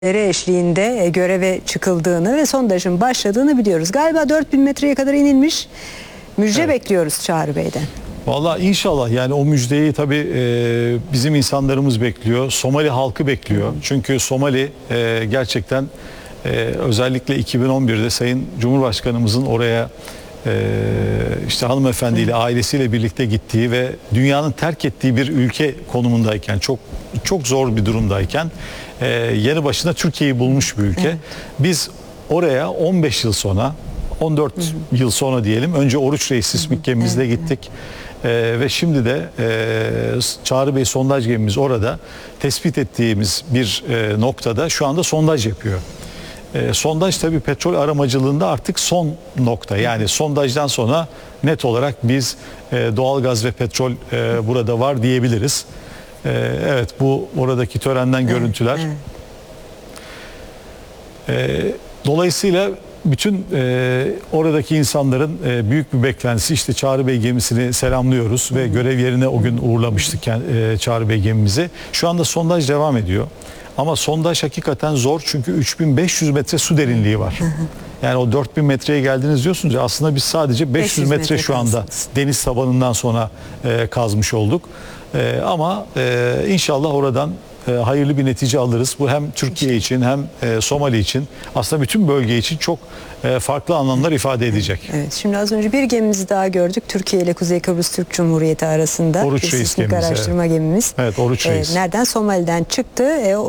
eşliğinde göreve çıkıldığını ve sondajın başladığını biliyoruz. Galiba 4000 metreye kadar inilmiş. Müjde bekliyoruz Çağrı Bey'den. Vallahi inşallah, yani o müjdeyi tabii bizim insanlarımız bekliyor. Somali halkı bekliyor. Çünkü Somali gerçekten özellikle 2011'de Sayın Cumhurbaşkanımızın oraya işte hanımefendiyle, ailesiyle birlikte gittiği ve dünyanın terk ettiği bir ülke konumundayken, çok zor bir durumdayken yanı başına Türkiye'yi bulmuş bir ülke. Evet. Biz oraya 15 yıl sonra, 14 yıl sonra diyelim, önce Oruç Reis sismik gemimizle gittik. Ve şimdi de Çağrı Bey sondaj gemimiz orada tespit ettiğimiz bir noktada şu anda sondaj yapıyor. Sondaj tabii petrol aramacılığında artık son nokta. Yani sondajdan sonra net olarak biz doğalgaz ve petrol burada var diyebiliriz. Evet, bu oradaki törenden görüntüler. Dolayısıyla bütün oradaki insanların büyük bir beklentisi, işte Çağrı Bey gemisini selamlıyoruz ve görev yerine o gün uğurlamıştık Çağrı Bey gemimizi. Şu anda sondaj devam ediyor. Ama sondaj hakikaten zor, çünkü 3500 metre su derinliği var. Yani o 4000 metreye geldiniz diyorsunuz ya, aslında biz sadece 500 metre şu anda deniz tabanından sonra kazmış olduk. Ama inşallah oradan hayırlı bir netice alırız. Bu hem Türkiye için hem Somali için, aslında bütün bölge için çok farklı anlamlar ifade edecek. Evet, şimdi az önce bir gemimizi daha gördük. Türkiye ile Kuzey Kıbrıs Türk Cumhuriyeti arasında. Oruç Reis gemimiz. Araştırma gemimiz. Evet, Oruç Reis. Nereden? Somali'den çıktı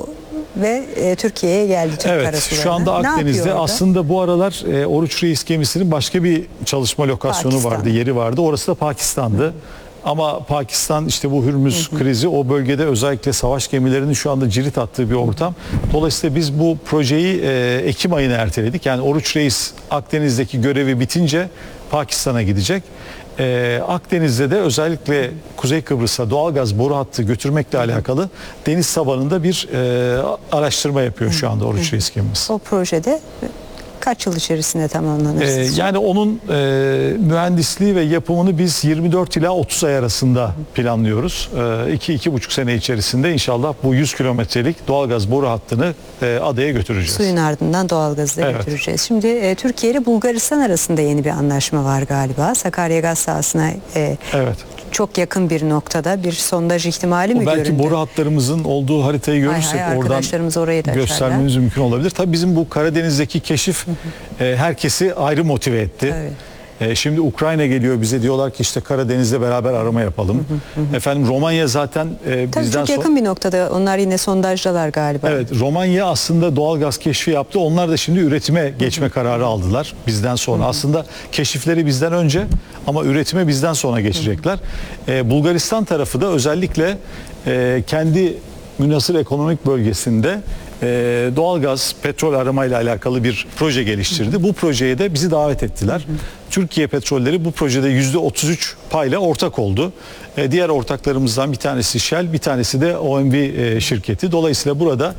ve Türkiye'ye geldi. Türk karasularına. Şu anda Akdeniz'de aslında bu aralar Oruç Reis gemisinin başka bir çalışma lokasyonu vardı, yeri vardı. Orası da Pakistan'dı. Ama Pakistan, işte bu Hürmüz krizi, o bölgede özellikle savaş gemilerinin şu anda cirit attığı bir ortam. Dolayısıyla biz bu projeyi Ekim ayına erteledik. Yani Oruç Reis Akdeniz'deki görevi bitince Pakistan'a gidecek. Akdeniz'de de özellikle Kuzey Kıbrıs'a doğalgaz boru hattı götürmekle alakalı deniz tabanında bir araştırma yapıyor şu anda Oruç Reis gemimiz. O projede kaç yıl içerisinde tamamlanır? Yani onun mühendisliği ve yapımını biz 24 ila 30 ay arasında planlıyoruz. 2-2,5 sene içerisinde inşallah bu 100 kilometrelik doğalgaz boru hattını adaya götüreceğiz. Suyun ardından doğalgazı da götüreceğiz. Şimdi Türkiye ile Bulgaristan arasında yeni bir anlaşma var galiba. Sakarya gaz sahasına çok yakın bir noktada bir sondaj ihtimali mi göründü? Belki boru hatlarımızın olduğu haritayı görürsek oradan orayı da göstermemiz mümkün olabilir. Tabii bizim bu Karadeniz'deki keşif herkesi ayrı motive etti. Evet. Şimdi Ukrayna geliyor bize, diyorlar ki işte Karadeniz'de beraber arama yapalım. Efendim Romanya zaten bizden çok yakın bir noktada, onlar yine sondajdalar galiba. Evet, Romanya aslında doğalgaz keşfi yaptı. Onlar da şimdi üretime geçme kararı aldılar bizden sonra. Aslında keşifleri bizden önce ama üretime bizden sonra geçecekler. Bulgaristan tarafı da özellikle kendi münhasır ekonomik bölgesinde doğalgaz, petrol aramayla alakalı bir proje geliştirdi. Bu projeye de bizi davet ettiler. Türkiye Petrolleri bu projede %33 payla ortak oldu. Diğer ortaklarımızdan bir tanesi Shell, bir tanesi de OMV şirketi. Dolayısıyla burada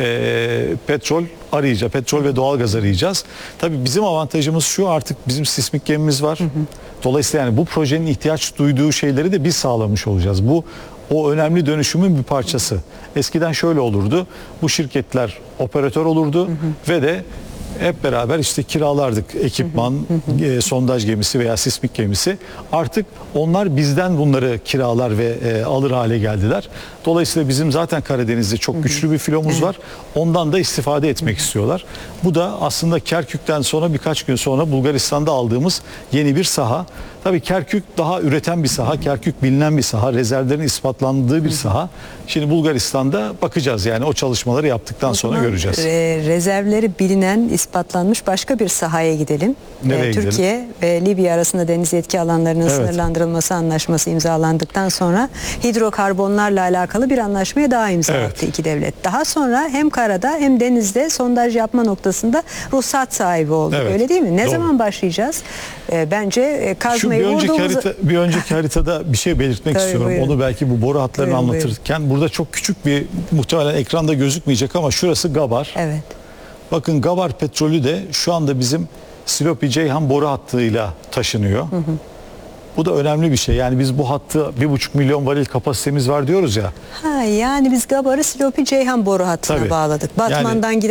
petrol arayacağız, petrol ve doğalgaz arayacağız. Tabii bizim avantajımız şu, artık bizim sismik gemimiz var. Dolayısıyla yani bu projenin ihtiyaç duyduğu şeyleri de biz sağlamış olacağız. O önemli dönüşümün bir parçası. Eskiden şöyle olurdu. Bu şirketler operatör olurdu ve de hep beraber işte kiralardık ekipman, sondaj gemisi veya sismik gemisi. Artık onlar bizden bunları kiralar ve alır hale geldiler. Dolayısıyla bizim zaten Karadeniz'de çok güçlü bir filomuz var. Ondan da istifade etmek istiyorlar. Bu da aslında Kerkük'ten sonra birkaç gün sonra Bulgaristan'da aldığımız yeni bir saha. Tabii Kerkük daha üreten bir saha. Kerkük bilinen bir saha. Rezervlerin ispatlandığı bir saha. Şimdi Bulgaristan'da bakacağız, yani o çalışmaları yaptıktan sonra göreceğiz. Rezervleri bilinen, ispatlanmış başka bir sahaya gidelim. Türkiye ve Libya arasında deniz yetki alanlarının sınırlandırılması anlaşması imzalandıktan sonra hidrokarbonlarla alakalı bir anlaşmaya daha imza attı iki devlet. Daha sonra hem karada hem denizde sondaj yapma noktasında ruhsat sahibi oldu. Öyle değil mi? Ne zaman başlayacağız? Bence kazmayı bir önceki haritada bir şey belirtmek istiyorum. Buyurun. Onu belki bu boru hatlarını anlatırken burada çok küçük bir, muhtemelen ekranda gözükmeyecek ama şurası Gabar. Evet. Bakın Gabar petrolü de şu anda bizim Silopi Ceyhan boru hattıyla taşınıyor. Bu da önemli bir şey. Yani biz bu hattı 1,5 milyon varil kapasitemiz var diyoruz ya. Yani biz Gabar'ı Silopi Ceyhan boru hattına Tabii. bağladık. Batman'dan